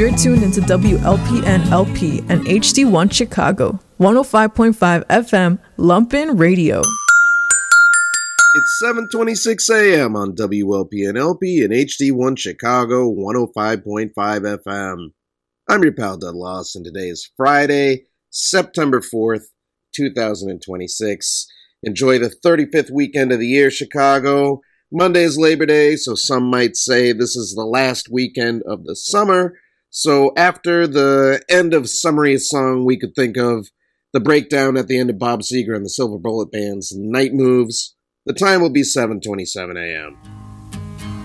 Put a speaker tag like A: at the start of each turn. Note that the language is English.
A: You're tuned into WLPN LP and HD1 Chicago, 105.5 FM, Lumpin' Radio.
B: It's 7:26 a.m. on WLPN LP and HD1 Chicago, 105.5 FM. I'm your pal, Dud Loss, and today is Friday, September 4th, 2026. Enjoy the 35th weekend of the year, Chicago. Monday is Labor Day, so some might say this is the last weekend of the summer. So after the end of Summery's song, we could think of the breakdown at the end of Bob Seger and the Silver Bullet Band's Night Moves. The time will be 7:27 a.m.